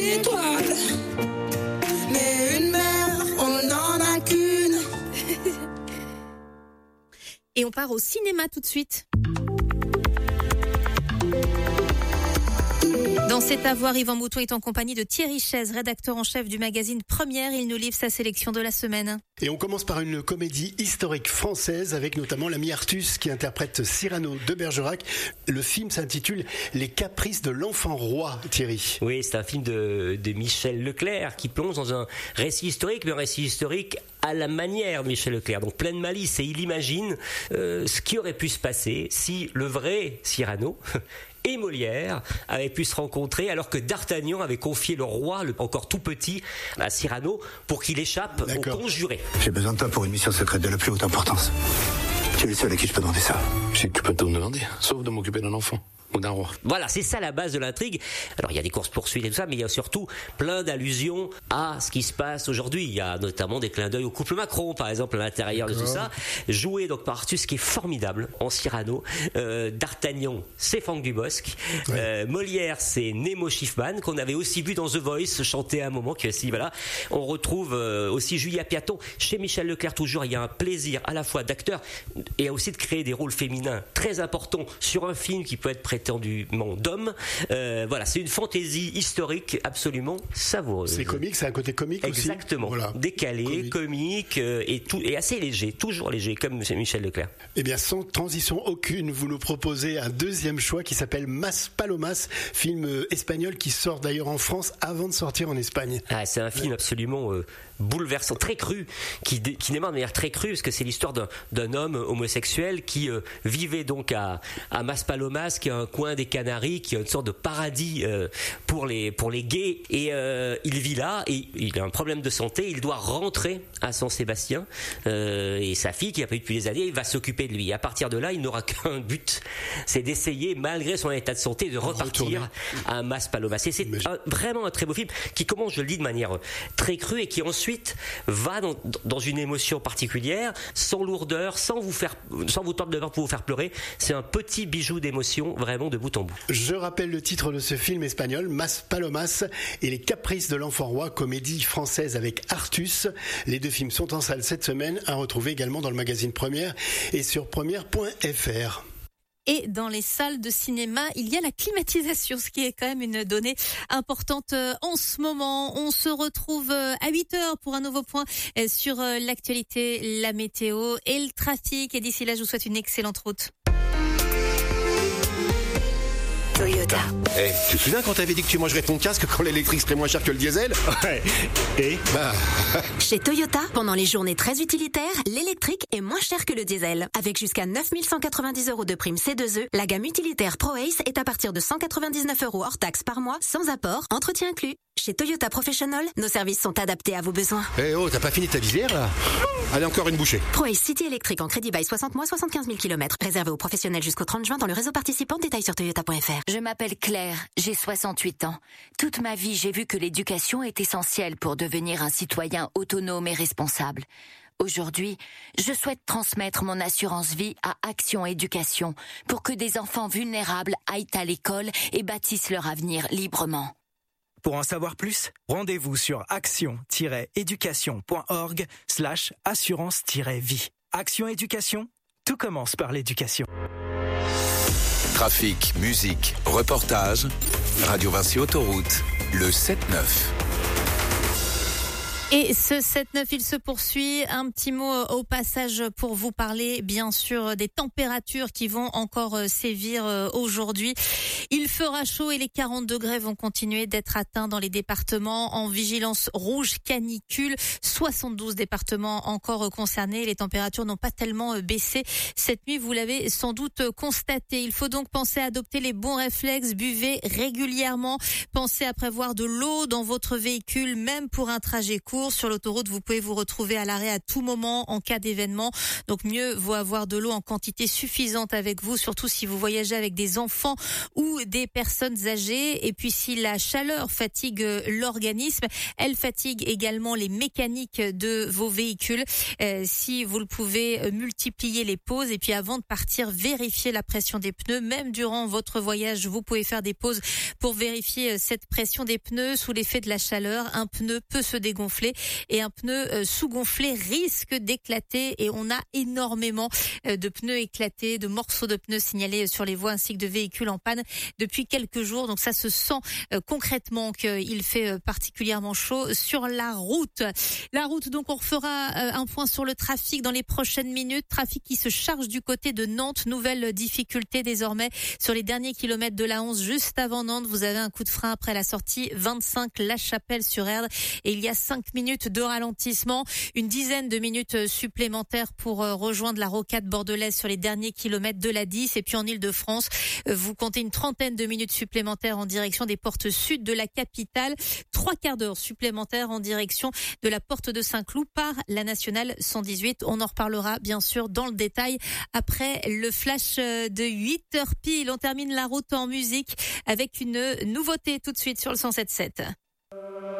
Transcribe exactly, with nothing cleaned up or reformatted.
étoile. Mais une mère, on n'en a qu'une. Et on part au cinéma tout de suite. Dans cet avoir, Yvan Mouton est en compagnie de Thierry Chaise, rédacteur en chef du magazine Première. Il nous livre sa sélection de la semaine. Et on commence par une comédie historique française avec notamment l'ami Artus qui interprète Cyrano de Bergerac. Le film s'intitule Les caprices de l'enfant roi, Thierry. Oui, c'est un film de, de Michel Leclerc qui plonge dans un récit historique, mais un récit historique à la manière de Michel Leclerc, donc plein de malice, et il imagine euh, ce qui aurait pu se passer si le vrai Cyrano et Molière avaient pu se rencontrer alors que D'Artagnan avait confié le roi, le, encore tout petit, à Cyrano pour qu'il échappe D'accord. au conjuré. J'ai besoin de toi pour une mission secrète de la plus haute importance. Tu es le seul à qui je peux demander ça. Je sais que tu peux tout me demander, sauf de m'occuper d'un enfant. Ou d'un roi. Voilà, c'est ça la base de l'intrigue. Alors il y a des courses-poursuites et tout ça, mais il y a surtout plein d'allusions à ce qui se passe aujourd'hui. Il y a notamment des clins d'œil au couple Macron, par exemple, à l'intérieur D'accord. de tout ça. Joué donc par Artus, qui est formidable en Cyrano. Euh, D'Artagnan, c'est Franck Dubosc. Ouais. Euh, Molière, c'est Nemo Schiffman, qu'on avait aussi vu dans The Voice chanter à un moment. Que, si, voilà. On retrouve euh, aussi Julia Piaton. Chez Michel Leclerc, toujours, il y a un plaisir à la fois d'acteur et aussi de créer des rôles féminins très importants sur un film qui peut être prétendument d'homme. Euh, voilà, c'est une fantaisie historique absolument savoureuse. C'est comique, c'est un côté comique Exactement. aussi. Exactement. Voilà. Décalé, comique, comique euh, et, tout, et assez léger, toujours léger, comme Michel Leclerc. Eh bien, sans transition aucune, vous nous proposez un deuxième choix qui s'appelle Mas Palomas, film espagnol qui sort d'ailleurs en France avant de sortir en Espagne. Ah, c'est un film absolument euh, bouleversant, très cru, qui, dé, qui démarre de manière très crue, parce que c'est l'histoire d'un, d'un homme homosexuel qui euh, vivait donc à, à Mas Palomas, qui est un coin des Canaries, qui est une sorte de paradis euh, pour les pour les gays, et euh, il vit là et il a un problème de santé, il doit rentrer à San Sébastien euh, et sa fille qui a pas eu depuis des années va s'occuper de lui. À partir de là, il n'aura qu'un but, c'est d'essayer malgré son état de santé de repartir Retourner. à Mas Palomas. Et c'est un, vraiment un très beau film qui commence, je le dis, de manière très crue et qui ensuite va dans, dans une émotion particulière, sans lourdeur, sans vous faire sans vous tordre de peur pour vous faire pleurer. C'est un petit bijou d'émotion vraiment de bout en bout. Je rappelle le titre de ce film espagnol, Mas Palomas et les caprices de l'enfant roi, comédie française avec Artus. Les deux films sont en salle cette semaine, à retrouver également dans le magazine Première et sur première point f r. Et dans les salles de cinéma, il y a la climatisation, ce qui est quand même une donnée importante en ce moment. On se retrouve à huit heures pour un nouveau point sur l'actualité, la météo et le trafic. Et d'ici là, je vous souhaite une excellente route. Toyota. Eh, hey, tu te souviens quand t'avais dit que tu mangerais ton casque quand l'électrique serait moins cher que le diesel? Ouais. Et bah... Chez Toyota, pendant les journées très utilitaires, l'électrique est moins cher que le diesel. Avec jusqu'à neuf mille cent quatre-vingt-dix euros de prime C deux E, la gamme utilitaire ProAce est à partir de cent quatre-vingt-dix-neuf euros hors taxe par mois, sans apport, entretien inclus. Chez Toyota Professional, nos services sont adaptés à vos besoins. Eh hey oh, t'as pas fini ta visière là? Allez, encore une bouchée. ProAce City électrique en crédit bail soixante mois, soixante-quinze mille kilomètres. Réservé aux professionnels jusqu'au trente juin dans le réseau participant. Détails sur toyota point f r. Je m'appelle Claire, j'ai soixante-huit ans. Toute ma vie, j'ai vu que l'éducation est essentielle pour devenir un citoyen autonome et responsable. Aujourd'hui, je souhaite transmettre mon assurance vie à Action Éducation pour que des enfants vulnérables aillent à l'école et bâtissent leur avenir librement. Pour en savoir plus, rendez-vous sur action-éducation.org slash assurance-vie. Action Éducation, tout commence par l'éducation. Trafic, musique, reportage, Radio Vinci Autoroute, le sept neuf. Et ce sept neuf, il se poursuit. Un petit mot au passage pour vous parler, bien sûr, des températures qui vont encore sévir aujourd'hui. Il fera chaud et les quarante degrés vont continuer d'être atteints dans les départements en vigilance rouge canicule. soixante-douze départements encore concernés. Les températures n'ont pas tellement baissé cette nuit, vous l'avez sans doute constaté. Il faut donc penser à adopter les bons réflexes. Buvez régulièrement. Pensez à prévoir de l'eau dans votre véhicule, même pour un trajet court. secours. Sur l'autoroute, vous pouvez vous retrouver à l'arrêt à tout moment en cas d'événement. Donc mieux vaut avoir de l'eau en quantité suffisante avec vous, surtout si vous voyagez avec des enfants ou des personnes âgées. Et puis si la chaleur fatigue l'organisme, elle fatigue également les mécaniques de vos véhicules. Euh, si vous le pouvez, multiplier les pauses. Et puis avant de partir, vérifier la pression des pneus. Même durant votre voyage, vous pouvez faire des pauses pour vérifier cette pression des pneus. Sous l'effet de la chaleur, un pneu peut se dégonfler et un pneu sous-gonflé risque d'éclater. Et on a énormément de pneus éclatés, de morceaux de pneus signalés sur les voies ainsi que de véhicules en panne depuis quelques jours. Donc ça se sent concrètement qu'il fait particulièrement chaud sur la route. La route, donc on refera un point sur le trafic dans les prochaines minutes. Trafic qui se charge du côté de Nantes. Nouvelle difficulté désormais sur les derniers kilomètres de la onze juste avant Nantes. Vous avez un coup de frein après la sortie vingt-cinq La Chapelle-sur-Erdre et il y a cinq minutes de ralentissement. Une dizaine de minutes supplémentaires pour rejoindre la rocade bordelaise sur les derniers kilomètres de la dix. Et puis en Ile-de-France, vous comptez une trentaine de minutes supplémentaires en direction des portes sud de la capitale. Trois quarts d'heure supplémentaires en direction de la porte de Saint-Cloud par la nationale cent dix-huit. On en reparlera bien sûr dans le détail après le flash de huit heures pile. On termine la route en musique avec une nouveauté tout de suite sur le cent sept sept.